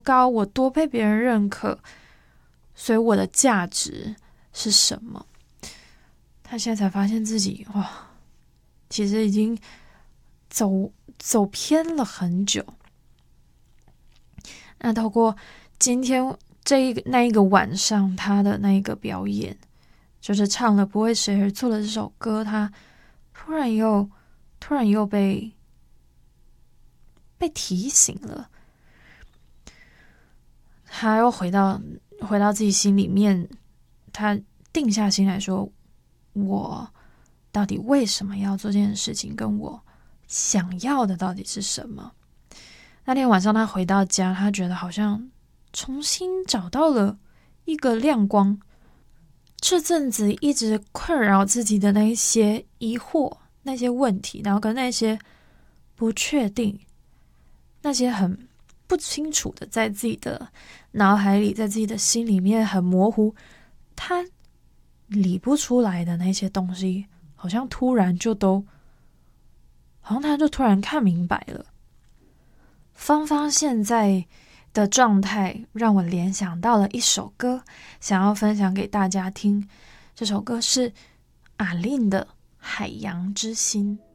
高，我多被别人认可，所以我的价值是什么？他现在才发现自己其实已经走偏了很久。那透过今天那一个晚上他的那一个表演，就是唱了不为谁而作的这首歌，他突然又被提醒了，他又回到自己心里面，他定下心来说，我到底为什么要做这件事情，跟我想要的到底是什么。那天晚上他回到家，他觉得好像重新找到了一个亮光，这阵子一直困扰自己的那一些疑惑，那些问题，然后跟那些不确定，那些很不清楚的在自己的脑海里，在自己的心里面很模糊，他理不出来的那些东西，好像他就突然看明白了。芳芳现在的状态让我联想到了一首歌，想要分享给大家听。这首歌是阿令的《海洋之心》。